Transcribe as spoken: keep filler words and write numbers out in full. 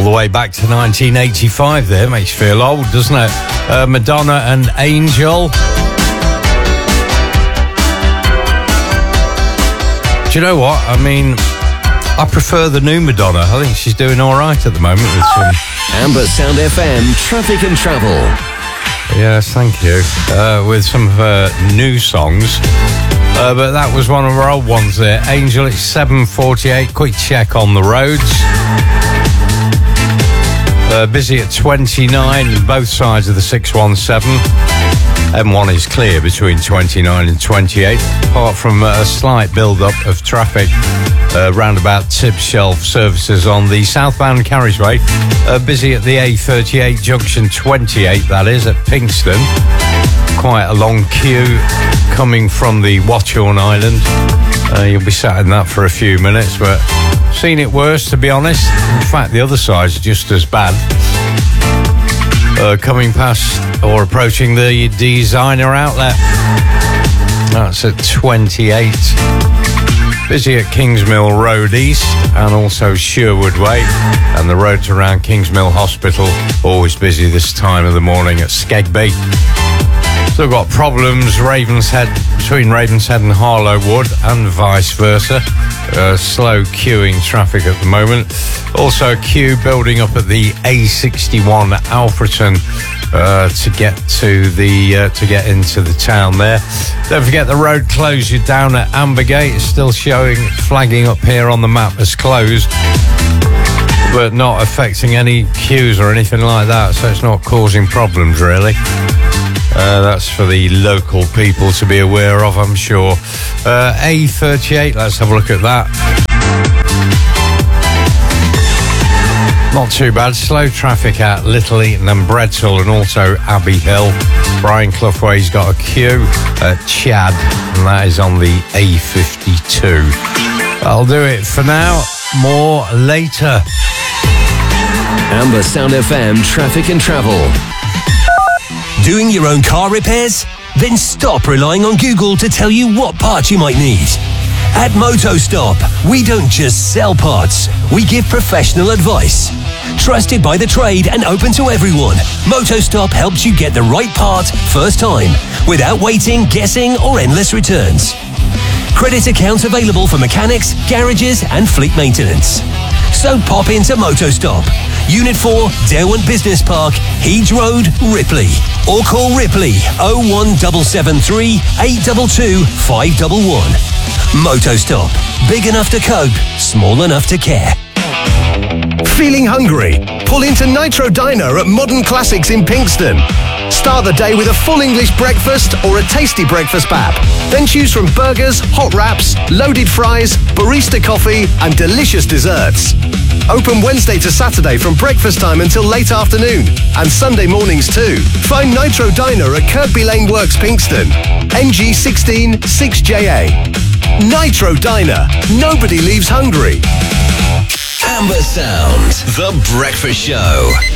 the way back to nineteen eighty-five there. Makes you feel old, doesn't it? Uh, Madonna and Angel. Do you know what? I mean, I prefer the new Madonna. I think she's doing all right at the moment with some... Amber Sound F M, Traffic and Travel. Yes, thank you. Uh, with some of her new songs. Uh, but that was one of her old ones there. Angel, it's seven forty-eight. Quick check on the roads. Uh, busy at twenty-nine, both sides of the six one seven. M one is clear between twenty-nine and twenty-eight, apart from a slight build-up of traffic uh, roundabout Tib Shelf services on the southbound carriageway. Uh, busy at the A thirty-eight junction twenty-eight, that is, at Pinkston. Quite a long queue coming from the Watchorn Island. Uh, you'll be sat in that for a few minutes, but seen it worse, to be honest. In fact, the other side's just as bad. Uh, coming past or approaching the Designer Outlet. That's at twenty-eight. Busy at Kingsmill Road East and also Sherwood Way. And the roads around Kingsmill Hospital, always busy this time of the morning at Skegby. Still got problems Ravenshead, between Ravenshead and Harlowood and vice versa. Uh, slow queuing traffic at the moment. Also a queue building up at the A sixty-one Alfreton uh, to get to the uh, to get into the town there. Don't forget the road closure down at Ambergate is still showing, flagging up here on the map as closed, but not affecting any queues or anything like that, so it's not causing problems really. Uh, that's for the local people to be aware of, I'm sure. Uh, A thirty-eight, let's have a look at that. Not too bad. Slow traffic at Little Eaton and Bredsall and also Abbey Hill. Brian Cloughway's got a queue at Chad, and that is on the A fifty-two. That'll do it for now. More later. Amber Sound F M, Traffic and Travel. Doing your own car repairs? Then stop relying on Google to tell you what parts you might need. At MotoStop, we don't just sell parts, we give professional advice. Trusted by the trade and open to everyone, MotoStop helps you get the right part first time, without waiting, guessing or endless returns. Credit accounts available for mechanics, garages and fleet maintenance. So pop into MotoStop, Unit four, Derwent Business Park, Heeds Road, Ripley. Or call Ripley oh one seven seven three, eight two two, five one one. MotoStop. Big enough to cope, small enough to care. Feeling hungry? Pull into Nitro Diner at Modern Classics in Pinkston. Start the day with a full English breakfast or a tasty breakfast bap. Then choose from burgers, hot wraps, loaded fries, barista coffee and delicious desserts. Open Wednesday to Saturday from breakfast time until late afternoon, and Sunday mornings too. Find Nitro Diner at Kirkby Lane Works, Pinkston. N G sixteen six J A. Nitro Diner. Nobody leaves hungry. Amber Sound, The Breakfast Show.